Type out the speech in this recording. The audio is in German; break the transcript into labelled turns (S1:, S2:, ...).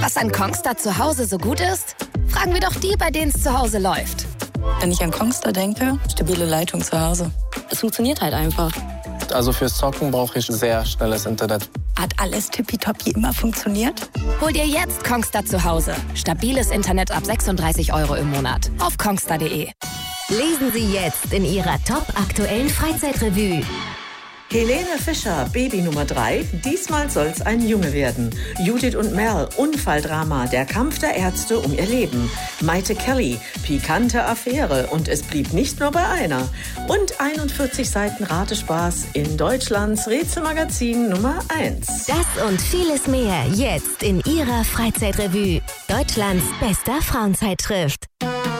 S1: Was an Kongstar zu Hause so gut ist? Fragen wir doch die, bei denen es zu Hause läuft.
S2: Wenn ich an Kongstar denke, stabile Leitung zu Hause. Es funktioniert halt einfach.
S3: Also fürs Zocken brauche ich sehr schnelles Internet.
S2: Hat alles tippitoppi immer funktioniert?
S1: Hol dir jetzt Kongstar zu Hause. Stabiles Internet ab 36 € im Monat. Auf kongstar.de.
S4: Lesen Sie jetzt in Ihrer top-aktuellen Freizeitrevue.
S5: Helene Fischer, Baby Nummer 3. Diesmal soll's ein Junge werden. Judith und Mel, Unfalldrama, der Kampf der Ärzte um ihr Leben. Maite Kelly, pikante Affäre und es blieb nicht nur bei einer. Und 41 Seiten Ratespaß in Deutschlands Rätselmagazin Nummer 1.
S4: Das und vieles mehr jetzt in Ihrer Freizeitrevue. Deutschlands bester Frauenzeitschrift.